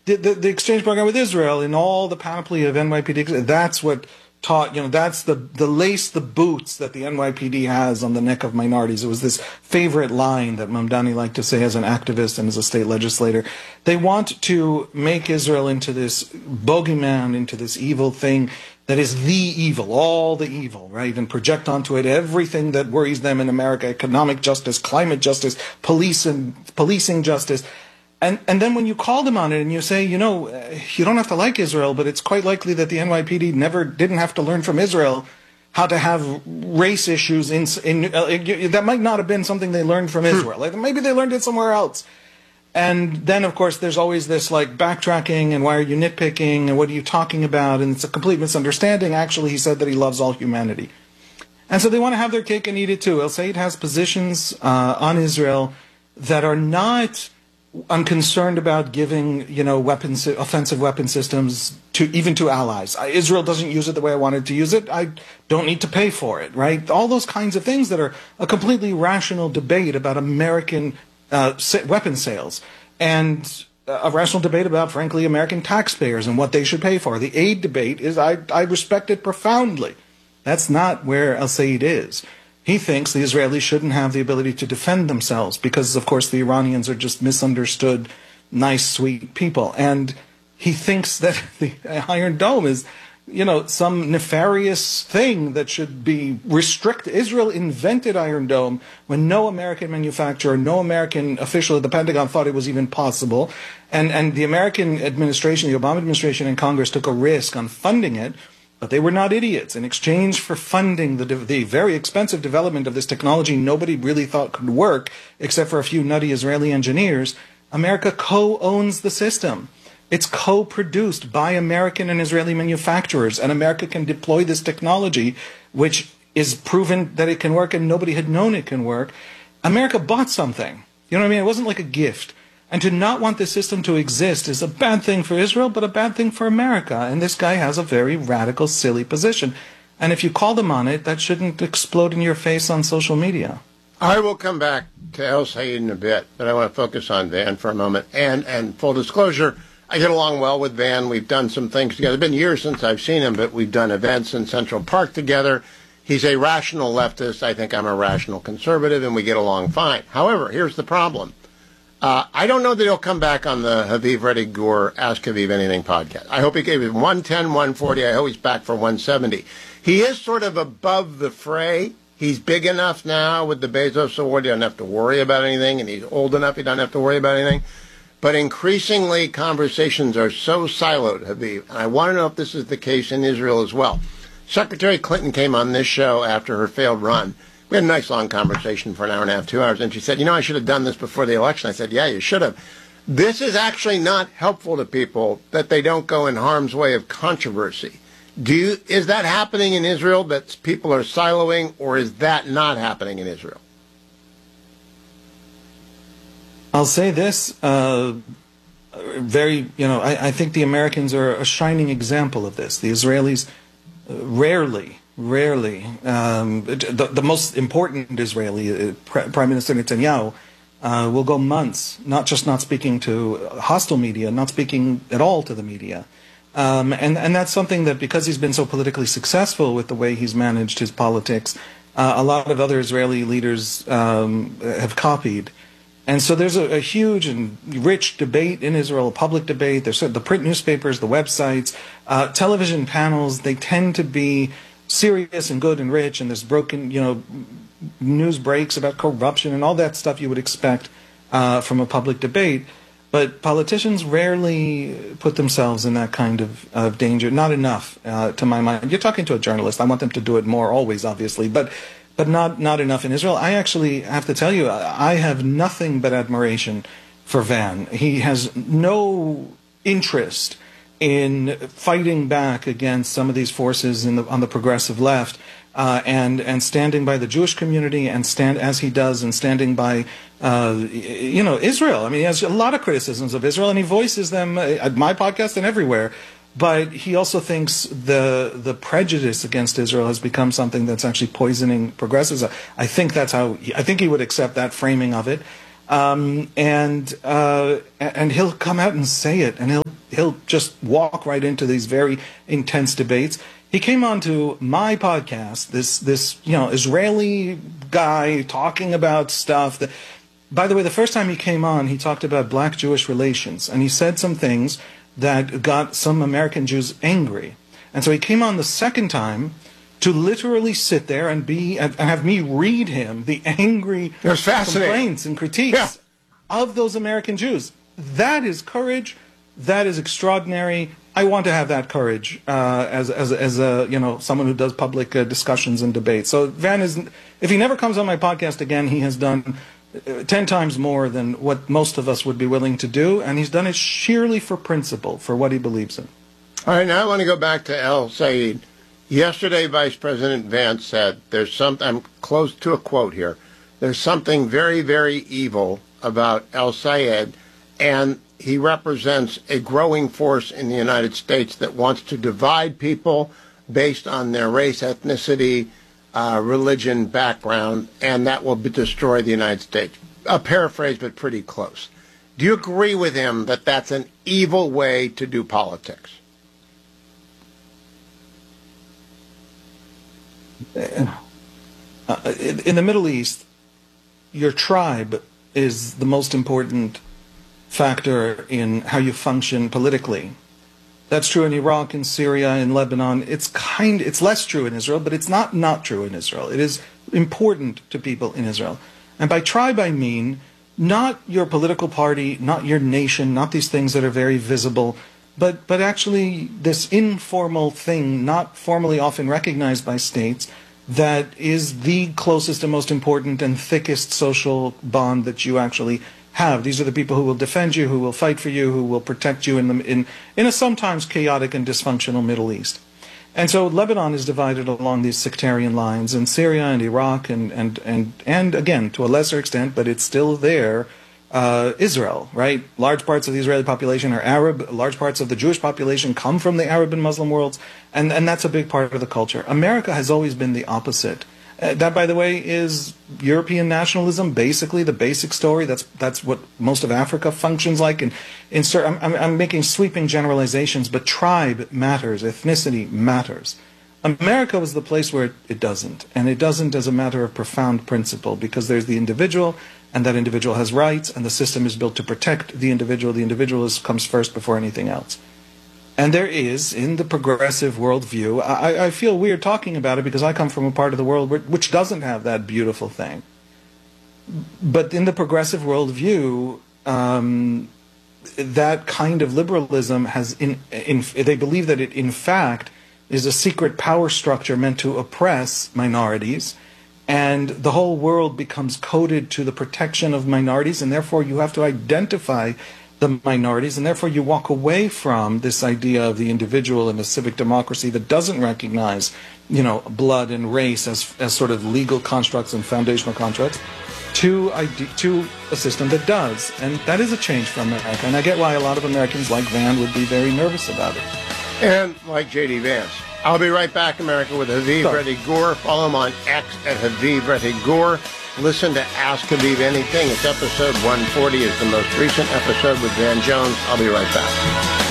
the exchange program with Israel in all the panoply of NYPD, that's what taught, that's the lace the boots that the NYPD has on the neck of minorities. It was this favorite line that Mamdani liked to say as an activist and as a state legislator. They want to make Israel into this bogeyman, into this evil thing that is the evil, all the evil, right? And project onto it everything that worries them in America: economic justice, climate justice, policing justice. And then when you call them on it and you say, you don't have to like Israel, but it's quite likely that the NYPD didn't have to learn from Israel how to have race issues that might not have been something they learned from Israel. Like, maybe they learned it somewhere else. And then, of course, there's always this backtracking and why are you nitpicking and what are you talking about? And it's a complete misunderstanding. Actually, he said that he loves all humanity. And so they want to have their cake and eat it too. El Sayed has positions on Israel that are not unconcerned about giving, offensive weapon systems even to allies. Israel doesn't use it the way I wanted to use it. I don't need to pay for it, right? All those kinds of things that are a completely rational debate about American weapon sales, and a rational debate about, frankly, American taxpayers and what they should pay for. The aid debate is, I respect it profoundly. That's not where El Sayed is. He thinks the Israelis shouldn't have the ability to defend themselves because, of course, the Iranians are just misunderstood, nice, sweet people. And he thinks that the Iron Dome is, some nefarious thing that should be restricted. Israel invented Iron Dome when no American manufacturer, no American official at the Pentagon thought it was even possible. And the American administration, the Obama administration and Congress took a risk on funding it. But they were not idiots. In exchange for funding the very expensive development of this technology nobody really thought could work, except for a few nutty Israeli engineers, America co-owns the system. It's co-produced by American and Israeli manufacturers, and America can deploy this technology, which is proven that it can work and nobody had known it can work. America bought something. You know what I mean? It wasn't like a gift. And to not want this system to exist is a bad thing for Israel, but a bad thing for America. And this guy has a very radical, silly position. And if you call them on it, that shouldn't explode in your face on social media. I will come back to El Sayed in a bit, but I want to focus on Van for a moment. And full disclosure, I get along well with Van. We've done some things together. It's been years since I've seen him, but we've done events in Central Park together. He's a rational leftist. I think I'm a rational conservative, and we get along fine. However, here's the problem. I don't know that he'll come back on the Haviv Reddy Gur Ask Haviv Anything podcast. I hope he gave it 110, 140. I hope he's back for 170. He is sort of above the fray. He's big enough now with the Bezos Award. He doesn't have to worry about anything, and he's old enough. He doesn't have to worry about anything. But increasingly, conversations are so siloed, Haviv. And I want to know if this is the case in Israel as well. Secretary Clinton came on this show after her failed run. We had a nice long conversation for an hour and a half, 2 hours, and she said, I should have done this before the election. I said, yeah, you should have. This is actually not helpful to people, that they don't go in harm's way of controversy. Is that happening in Israel, that people are siloing, or is that not happening in Israel? I'll say this, I think the Americans are a shining example of this. The Israelis rarely, the most important Israeli, Prime Minister Netanyahu, will go months, not speaking to hostile media, not speaking at all to the media. And that's something that, because he's been so politically successful with the way he's managed his politics, a lot of other Israeli leaders have copied. And so there's a huge and rich debate in Israel, a public debate. There's the print newspapers, the websites, television panels. They tend to be serious and good and rich, and there's broken, news breaks about corruption and all that stuff you would expect from a public debate. But politicians rarely put themselves in that kind of danger. Not enough, to my mind. You're talking to a journalist. I want them to do it more, always, obviously. But not enough in Israel. I actually have to tell you, I have nothing but admiration for Van. He has no interest in fighting back against some of these forces on the progressive left, and standing by the Jewish community, and as he does, and standing by Israel. I mean, he has a lot of criticisms of Israel, and he voices them at my podcast and everywhere. But he also thinks the prejudice against Israel has become something that's actually poisoning progressives. I think he would accept that framing of it, and he'll come out and say it, and he'll just walk right into these very intense debates. He came onto my podcast, this Israeli guy talking about stuff that, by the way, the first time he came on, he talked about black-Jewish relations, and he said some things that got some American Jews angry. And so he came on the second time to literally sit there and have me read him the angry complaints and critiques of those American Jews. That is courage. That is extraordinary. I want to have that courage as someone who does public discussions and debates. So Van if he never comes on my podcast again, he has done 10 times more than what most of us would be willing to do, and he's done it sheerly for principle, for what he believes in. All right, now I want to go back to El Sayed. Yesterday, Vice President Vance said, I'm close to a quote here, there's something very, very evil about El Sayed, and he represents a growing force in the United States that wants to divide people based on their race, ethnicity, religion, background, and that will destroy the United States. A paraphrase, but pretty close. Do you agree with him that that's an evil way to do politics? In the Middle East, your tribe is the most important factor in how you function politically. That's true in Iraq, in Syria, in Lebanon. It's less true in Israel, but it's not true in Israel. It is important to people in Israel. And by tribe, I mean not your political party, not your nation, not these things that are very visible, but actually this informal thing, not formally often recognized by states, that is the closest and most important and thickest social bond that you actually have. These are the people who will defend you, who will fight for you, who will protect you in a sometimes chaotic and dysfunctional Middle East. And so Lebanon is divided along these sectarian lines, and Syria and Iraq and again, to a lesser extent, but it's still there, Israel, right? Large parts of the Israeli population are Arab. Large parts of the Jewish population come from the Arab and Muslim worlds, and that's a big part of the culture. America has always been the opposite. That, by the way, is European nationalism, basically the basic story. That's what most of Africa functions like. And I'm making sweeping generalizations, but tribe matters, ethnicity matters. America was the place where it doesn't, and it doesn't as a matter of profound principle, because there's the individual, and that individual has rights, and the system is built to protect the individual. The individual comes first before anything else. And there is, in the progressive worldview, I feel weird talking about it because I come from a part of the world which doesn't have that beautiful thing. But in the progressive worldview, that kind of liberalism has, they believe that it in fact is a secret power structure meant to oppress minorities, and the whole world becomes coded to the protection of minorities, and therefore you have to identify the minorities, and therefore you walk away from this idea of the individual in a civic democracy that doesn't recognize, blood and race as sort of legal constructs and foundational constructs, to a system that does. And that is a change for America, and I get why a lot of Americans like Van would be very nervous about it. And like J.D. Vance. I'll be right back, America, with Haviv Reddy Gur. Follow him on X at Haviv Reddy Gur. Listen to Ask Haviv Anything. It's episode 140. Is the most recent episode with Van Jones. I'll be right back.